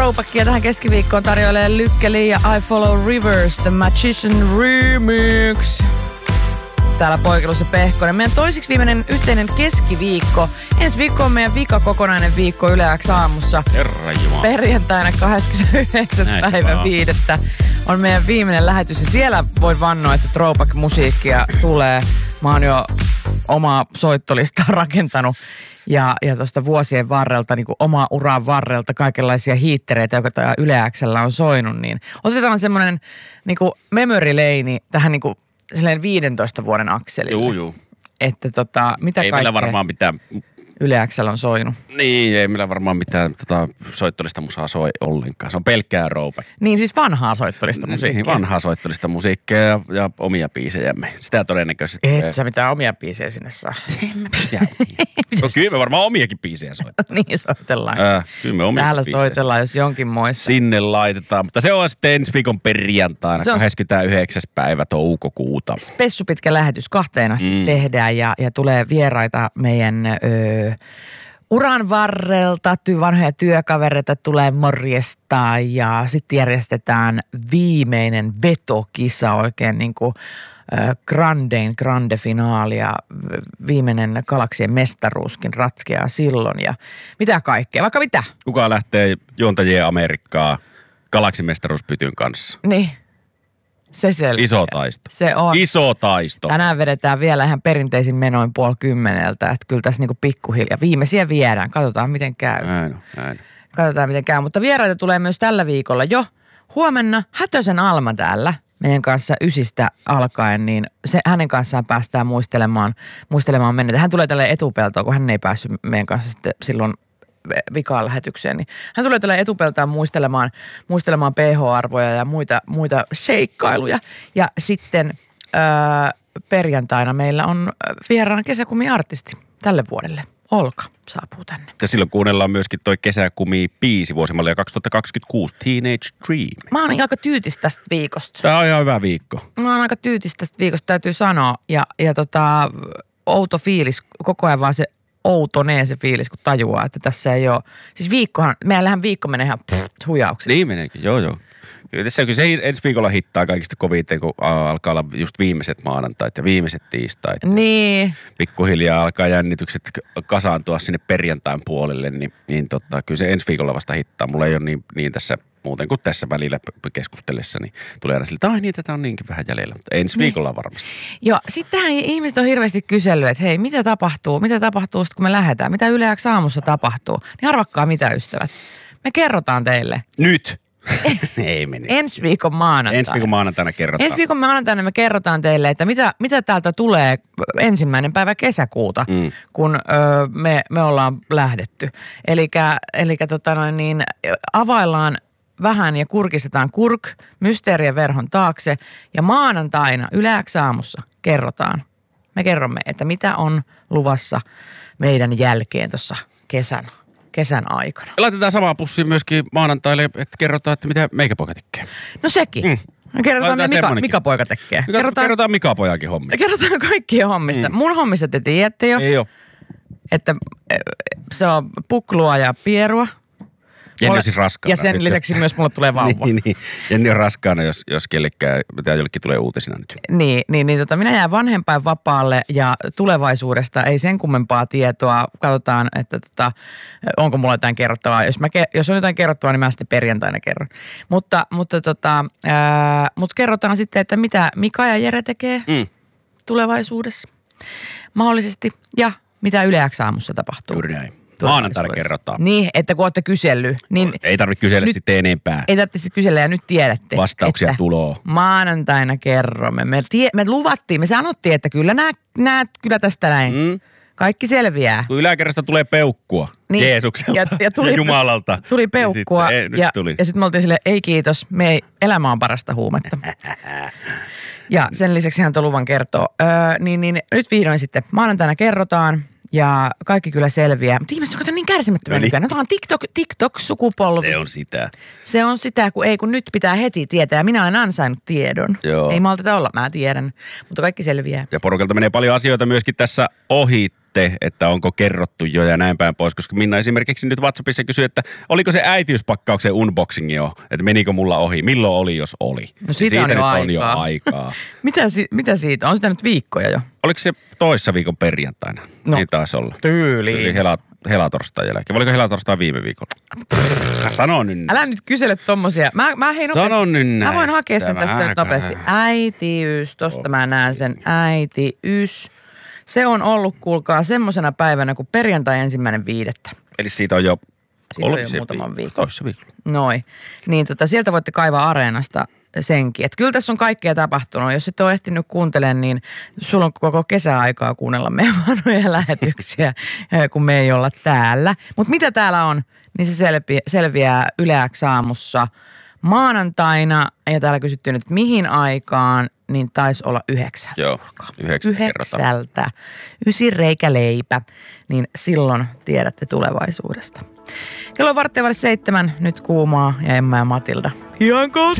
Throwbackia tähän keskiviikkoon tarjoilee Lykkeli ja I Follow Rivers, The Magician Remix. Täällä Poikelussa Pehkonen. Meidän toisiksi viimeinen yhteinen keskiviikko. Ensi viikko on meidän kokonainen viikko Yle X aamussa. Herranjumala. Perjantaina 29. päivä 5. on meidän viimeinen lähetys. Ja siellä voin vannoa, että throwback-musiikkia tulee. Mä oon jo omaa soittolistaa rakentanut. Ja tuosta vuosien varrelta, niin kuin omaa uran varrelta, kaikenlaisia hiittereitä, joka Yle X:llä on soinut, niin otetaan semmoinen niin kuin memory lane tähän niin kuin 15 vuoden akselille. Juu. Että mitä ei meillä varmaan mitään Yle X:llä on soinut. Niin, ei meillä varmaan mitään soittolista musaa soi ollenkaan. Se on pelkkää throwback. Niin, siis vanhaa soittolista musiikkia. Niin, vanhaa soittolista musiikkia ja omia biisejämme. Sitä todennäköisesti. Et sä mitään omia biisejä sinne saa. En mä mitään. No, kyllä me varmaan omiakin biisejä soitetaan. Niin, soitellaan. Kyllä me omia täällä biisejä soitellaan, jos jonkin muissa. Sinne laitetaan. Mutta se on sitten ensi viikon perjantaina, 29. päivä toukokuuta. Spessu pitkä lähetys 2 asti tehdään ja tulee vieraita meidän uran varrelta, vanhoja työkavereita tulee morjestaa ja sitten järjestetään viimeinen vetokisa oikein niin kuin grande finaali ja viimeinen Galaksien mestaruuskin ratkeaa silloin ja mitä kaikkea, vaikka mitä. Kuka lähtee juontajien Amerikkaa Galaksin mestaruuspytyn kanssa? Niin. Se selviää. Iso taisto. Se on. Iso taisto. Tänään vedetään vielä ihan perinteisin menoin 9:30, että kyllä tässä niinku pikkuhiljaa. Viimeisiä viedään. Katsotaan miten käy. Näin. Katsotaan miten käy. Mutta vieraita tulee myös tällä viikolla jo. Huomenna Hätösen Alma täällä meidän kanssa 9 alkaen, niin hänen kanssaan päästään muistelemaan menneitä. Hän tulee tälle etupeltoon, kun hän ei päässyt meidän kanssa sitten silloin vikaan lähetykseen, niin hän tulee tällä etupeltaan muistelemaan pH-arvoja ja muita seikkailuja. Ja sitten perjantaina meillä on vieraana kesäkumi-artisti tälle vuodelle. Olka saapuu tänne. Ja silloin kuunnellaan myöskin toi kesäkumi-biisi vuosimallia 2026, Teenage Dream. Mä oon aika tyytis tästä viikosta. Tää on ihan hyvä viikko. Mä oon aika tyytis tästä viikosta, täytyy sanoa. Ja outo fiilis, koko ajan vaan se outonee se fiilis, kun tajuaa, että tässä ei ole. Siis meillähän viikko menee ihan huijaukseen. Niin meneekin, joo. Kyllä se ensi viikolla hittaa kaikista koviten, kun alkaa olla just viimeiset maanantait ja viimeiset tiistait. Niin. Pikkuhiljaa alkaa jännitykset kasaantua sinne perjantain puolelle, niin kyllä se ensi viikolla vasta hittaa. Mulla ei ole niin tässä muuten kuin tässä välillä keskustellessa, niin tulee aina sille, että niin, tätä on niinkin vähän jäljellä, mutta ensi viikolla varmasti. Joo, sittenhän ihmiset on hirveästi kysellyt, että hei, mitä tapahtuu sitten, kun me lähdetään? Mitä Yle X aamussa tapahtuu? Niin arvakkaa mitä, ystävät. Me kerrotaan teille. Nyt! Ei mene. Ensi viikon maanantaina. Ensi viikon maanantaina kerrotaan. Ensi viikon maanantaina me kerrotaan teille, että mitä täältä tulee 1. päivä kesäkuuta, kun me ollaan lähdetty. Elikkä availlaan vähän ja kurkistetaan mysteerien verhon taakse ja maanantaina Yle X aamussa kerrotaan. Me kerromme, että mitä on luvassa meidän jälkeen tuossa kesän aikana. Laitetaan samaan pussiin myöskin maanantaille, että kerrotaan, että mitä meikäpoika tekee. No sekin. Kerrotaan, mitä Mika poika tekee. Kerrotaan Mika pojakin hommista. Kerrotaan kaikkien hommista. Mun hommista te tiedätte jo. Ei ole. Että se on puklua ja pierua. Jenni on siis raskaana. Ja sen lisäksi myös mulle tulee vauva. niin. Jenni on raskaana, jos kellekään, mitä jollekin tulee uutisina nyt. Niin, minä jään vanhempainvapaalle ja tulevaisuudesta ei sen kummempaa tietoa. Katsotaan, että onko mulla jotain kerrottavaa. Jos on jotain kerrottavaa, niin mä sitten perjantaina kerron. Mutta kerrotaan sitten, että mitä Mika ja Jere tekee tulevaisuudessa mahdollisesti ja mitä Yle X aamussa tapahtuu. Juuri näin. Maanantaina kerrotaan. Niin, että kun olette kysellyt. Niin ei tarvitse kysellä sitten enempää. Ei tarvitse kysellä ja nyt tiedätte. Vastauksia tuloo. Maanantaina kerromme. Me luvattiin, me sanottiin, että kyllä kyllä tästä näin. Kaikki selviää. Kun yläkerrasta tulee peukkua Jeesukselta ja tuli, Jumalalta. Tuli peukkua tuli. Ja sitten me oltiin silleen, ei kiitos, elämä on parasta huumetta. Ja sen lisäksi hän tuon luvan kertoo. Niin nyt vihdoin sitten maanantaina kerrotaan. Ja kaikki kyllä selviää. Mutta ihmiset on niin kärsimättömiä nykyään. No, on TikTok-sukupolvi. Se on sitä, kun nyt pitää heti tietää. Ja minä olen ansainnut tiedon. Joo. Ei malteta olla, mä tiedän. Mutta kaikki selviää. Ja porukalta menee paljon asioita myöskin tässä ohi. tiedätte, että onko kerrottu jo ja näin päin pois, koska Minna esimerkiksi nyt WhatsAppissa kysyi, että oliko se äitiyspakkauksen unboxingi jo, että menikö mulla ohi, milloin oli, jos oli. No siitä on jo aikaa. Mitä siitä? On sitä nyt viikkoja jo? Oliko se toissa viikon perjantaina? No, niin taisi olla. tyyliin. Helatorstain jälkeen. Oliko helatorstain viime viikolla? Sano nyt. Älä nyt kysele tommosia. Mä hei nopeasti. Sano nyt näistä. Mä voin hakea sen tästä nyt nopeasti. Äitiys. Tosta mä näen sen. Äitiys. Se on ollut, kuulkaa, semmosena päivänä kuin perjantai 1.5. Eli siitä on jo muutaman viikon. Toissa viikolla. Noin. Niin sieltä voitte kaivaa Areenasta senkin. Että kyllä tässä on kaikkea tapahtunut. Jos et ole ehtinyt kuuntelemaan, niin sulla on koko kesäaikaa kuunnella meidän vanhoja lähetyksiä, kun me ei olla täällä. Mutta mitä täällä on, niin se selviää Yle X aamussa maanantaina. Ja täällä kysyttiin nyt, mihin aikaan, niin taisi olla 9. Joo, 9 9 reikäleipä, niin silloin tiedätte tulevaisuudesta. Kello on 6:15, nyt Kuumaa ja Emma ja Matilda. Ihan kohta.